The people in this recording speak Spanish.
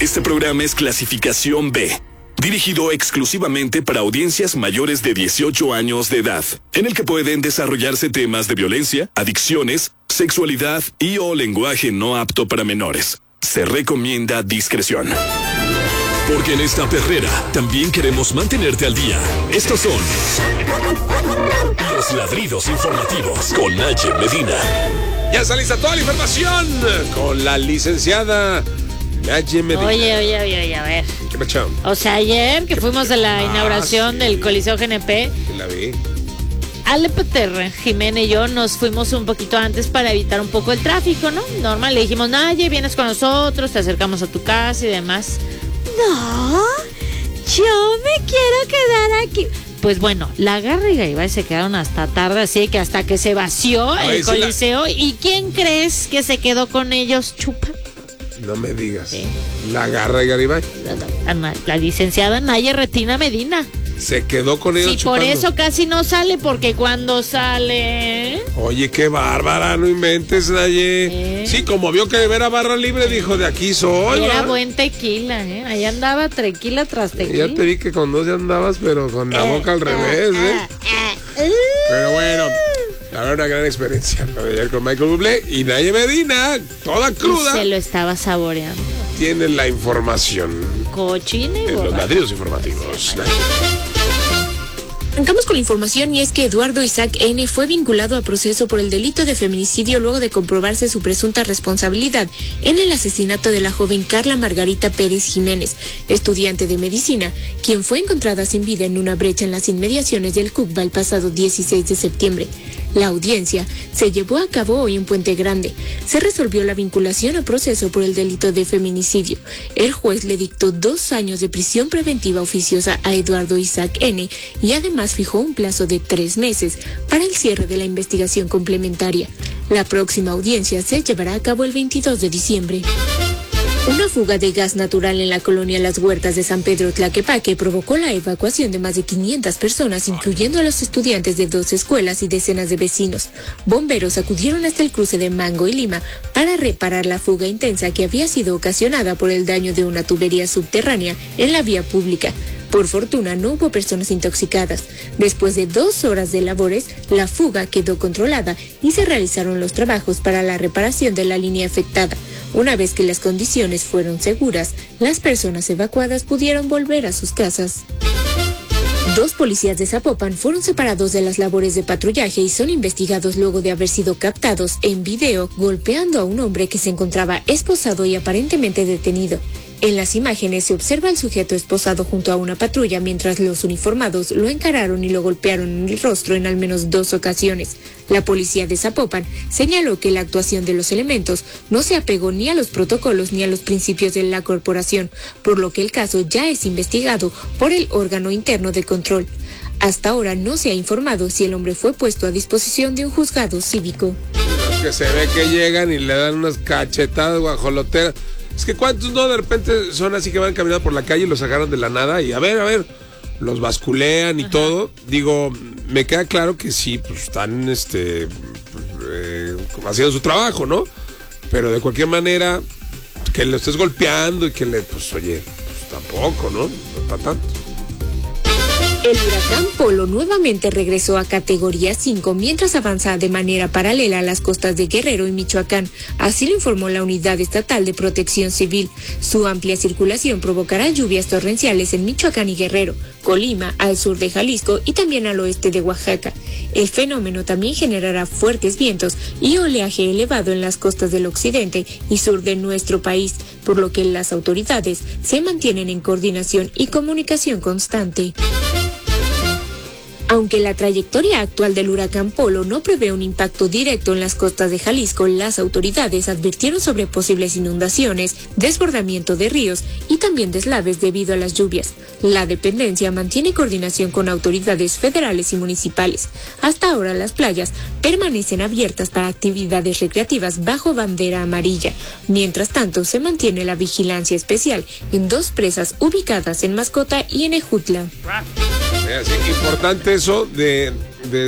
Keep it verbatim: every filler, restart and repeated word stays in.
Este programa es clasificación B, dirigido exclusivamente para audiencias mayores de dieciocho años de edad, en el que pueden desarrollarse temas de violencia, adicciones, sexualidad y o lenguaje no apto para menores. Se recomienda discreción. Porque en esta perrera también queremos mantenerte al día. Estos son los ladridos informativos con Naye Medina. Ya está lista toda la información con la licenciada Naye Medina. Oye, oye, oye, oye, a ver. ¿Qué pasó? O sea, ayer que fuimos a la ah, inauguración sí. del Coliseo G N P, La vi. Ale Peterre, Jimena y yo nos fuimos un poquito antes para evitar un poco el tráfico, ¿no? Normal, le dijimos, Naye, vienes con nosotros, te acercamos a tu casa y demás. No, yo me quiero quedar aquí. Pues bueno, la Garra y Garibay se quedaron hasta tarde, así que hasta que se vació Ay, el sí, Coliseo. La... ¿Y quién crees que se quedó con ellos? Chupa. No me digas. ¿Sí? La Garra y Garibay. La, la, la licenciada Naye Retina Medina. Se quedó con ellos Sí, chupando. por eso casi no sale, porque cuando sale... Oye, qué bárbara, no inventes, Naye. ¿Eh? Sí, como vio que era barra libre, dijo, de aquí soy. Era ¿verdad? buen tequila, ¿eh? Ahí andaba tequila tras tequila. Ya te vi que con dos ya andabas, pero con la boca al revés, ¿eh? Pero bueno, la verdad, una gran experiencia. Lo de ayer con Michael Bublé y Naye Medina, toda cruda. Y se lo estaba saboreando. Tiene la información. Cochina y En los borracha. ladridos informativos. Arrancamos con la información y es que Eduardo Isaac N. fue vinculado a proceso por el delito de feminicidio luego de comprobarse su presunta responsabilidad en el asesinato de la joven Carla Margarita Pérez Jiménez, estudiante de medicina, quien fue encontrada sin vida en una brecha en las inmediaciones del CUCBA el pasado dieciséis de septiembre. La audiencia se llevó a cabo hoy en Puente Grande. Se resolvió la vinculación a proceso por el delito de feminicidio. El juez le dictó dos años de prisión preventiva oficiosa a Eduardo Isaac N. y además fijó un plazo de tres meses para el cierre de la investigación complementaria. La próxima audiencia se llevará a cabo el veintidós de diciembre. Una fuga de gas natural en la colonia Las Huertas de San Pedro Tlaquepaque provocó la evacuación de más de quinientas personas, incluyendo a los estudiantes de dos escuelas y decenas de vecinos. Bomberos acudieron hasta el cruce de Mango y Lima para reparar la fuga intensa que había sido ocasionada por el daño de una tubería subterránea en la vía pública. Por fortuna, no hubo personas intoxicadas. Después de dos horas de labores, la fuga quedó controlada y se realizaron los trabajos para la reparación de la línea afectada. Una vez que las condiciones fueron seguras, las personas evacuadas pudieron volver a sus casas. Dos policías de Zapopan fueron separados de las labores de patrullaje y son investigados luego de haber sido captados en video golpeando a un hombre que se encontraba esposado y aparentemente detenido. En las imágenes se observa al sujeto esposado junto a una patrulla mientras los uniformados lo encararon y lo golpearon en el rostro en al menos dos ocasiones. La policía de Zapopan señaló que la actuación de los elementos no se apegó ni a los protocolos ni a los principios de la corporación, por lo que el caso ya es investigado por el órgano interno de control. Hasta ahora no se ha informado si el hombre fue puesto a disposición de un juzgado cívico. Que se ve que llegan y le dan unas cachetadas guajoloteras. Es que cuántos no de repente son así que van caminando por la calle y los agarran de la nada y a ver, a ver, los basculean y Ajá. todo. Digo, me queda claro que sí, pues están este eh, haciendo su trabajo, ¿no? Pero de cualquier manera, que lo estés golpeando y que le, pues oye, pues tampoco, ¿no? No está tanto. El huracán Polo nuevamente regresó a categoría cinco mientras avanza de manera paralela a las costas de Guerrero y Michoacán. Así lo informó la Unidad Estatal de Protección Civil. Su amplia circulación provocará lluvias torrenciales en Michoacán y Guerrero, Colima, al sur de Jalisco y también al oeste de Oaxaca. El fenómeno también generará fuertes vientos y oleaje elevado en las costas del occidente y sur de nuestro país, por lo que las autoridades se mantienen en coordinación y comunicación constante. Aunque la trayectoria actual del huracán Polo no prevé un impacto directo en las costas de Jalisco, las autoridades advirtieron sobre posibles inundaciones, desbordamiento de ríos y también deslaves debido a las lluvias. La dependencia mantiene coordinación con autoridades federales y municipales. Hasta ahora las playas permanecen abiertas para actividades recreativas bajo bandera amarilla. Mientras tanto, se mantiene la vigilancia especial en dos presas ubicadas en Mascota y en Ejutla. Es importante eso de